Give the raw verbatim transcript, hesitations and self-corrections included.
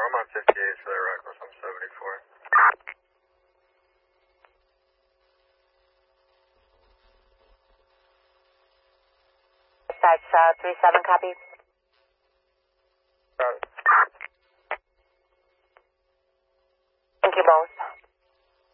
I'm on fifty-eight for the reckless, I'm seventy-four. Dispatch, uh, three seven, copy. Got it.